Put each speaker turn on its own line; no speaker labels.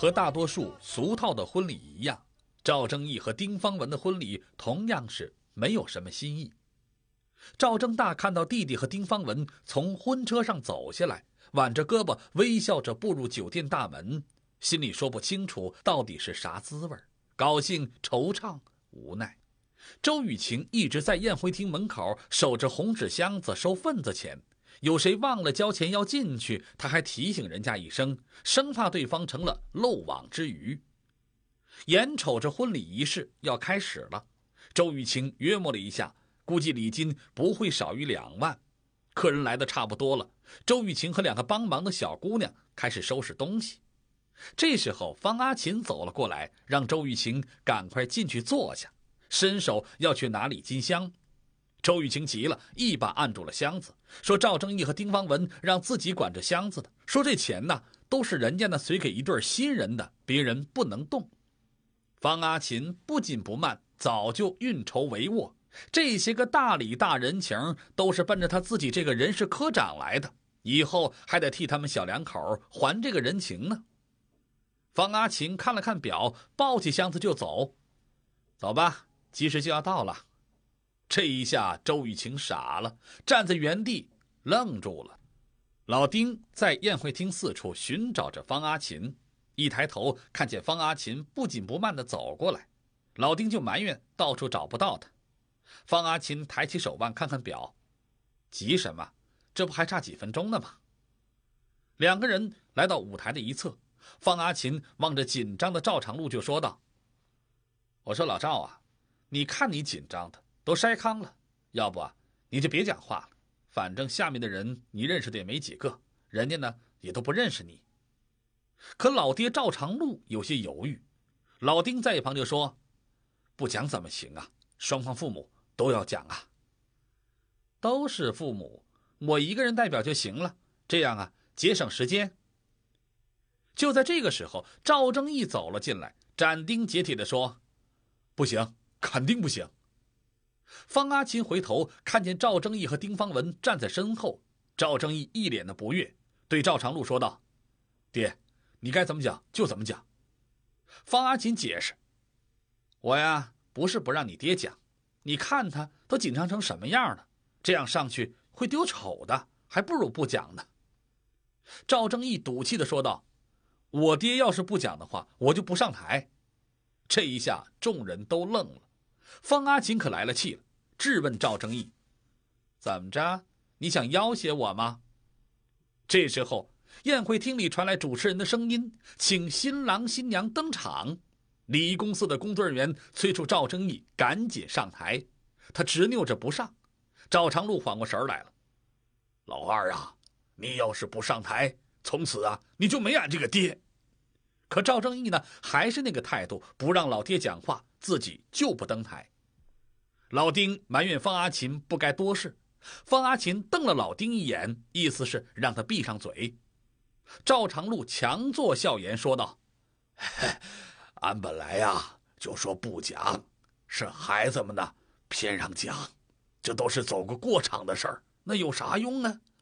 和大多数俗套的婚礼一样，赵正义和丁方文的婚礼同样是没有什么新意。赵正大看到弟弟和丁方文从婚车上走下来，挽着胳膊微笑着步入酒店大门，心里说不清楚到底是啥滋味，高兴、惆怅、无奈。周雨晴一直在宴会厅门口守着红纸箱子收份子钱，有谁忘了交钱要进去，他还提醒人家一声，生怕对方成了漏网之鱼。眼瞅着婚礼仪式要开始了，周雨晴约摸了一下，估计礼金不会少于2万。客人来的差不多了，周雨晴和2个帮忙的小姑娘开始收拾东西。这时候方阿琴走了过来，让周雨晴赶快进去坐下，伸手要去拿礼金箱。周雨晴急了，一把按住了箱子，说赵正义和丁方文让自己管着箱子的，说这钱呢都是人家呢随给一对新人的，别人不能动。方阿琴不紧不慢，早就运筹帷幄，这些个大礼大人情都是奔着他自己这个人事科长来的，以后还得替他们小两口还这个人情呢。方阿琴看了看表，抱起箱子就走。走吧，吉时就要到了。这一下周雨晴傻了，站在原地愣住了。老丁在宴会厅四处寻找着方阿琴，一抬头看见方阿琴不紧不慢地走过来，老丁就埋怨到处找不到他。方阿琴抬起手腕看看表，急什么？这不还差几分钟呢吗？2个人来到舞台的一侧，方阿琴望着紧张的赵长禄就说道：我说老赵啊，你看你紧张的都筛糠了，要不你就别讲话了，反正下面的人你认识的也没几个，人家呢也都不认识你。可老爹赵长禄有些犹豫，老丁在一旁就说：不讲怎么行啊，双方父母都要讲啊。都是父母，我一个人代表就行了，这样节省时间。就在这个时候，赵正义走了进来，斩钉截铁地说：不行，肯定不行。方阿琴回头看见赵正义和丁方文站在身后，赵正义一脸的不悦，对赵长禄说道：爹，你该怎么讲就怎么讲。方阿琴解释：我呀不是不让你爹讲，你看他都紧张成什么样了，这样上去会丢丑的，还不如不讲呢。赵正义赌气地说道：我爹要是不讲的话，我就不上台。这一下众人都愣了，方阿琴可来了气了，质问赵正义：怎么着，你想要挟我吗？这时候宴会厅里传来主持人的声音，请新郎新娘登场。礼仪公司的工作人员催促赵正义赶紧上台，他执拗着不上。赵长禄缓过神来了：老二啊，你要是不上台，从此你就没俺这个爹。可赵正义呢，还是那个态度，不让老爹讲话，自己就不登台。老丁埋怨方阿琴不该多事，方阿琴瞪了老丁一眼，意思是让他闭上嘴。赵长禄强作笑颜说道：俺本来就说不讲，是孩子们呢偏让讲，这都是走个过场的事儿，那有啥用呢？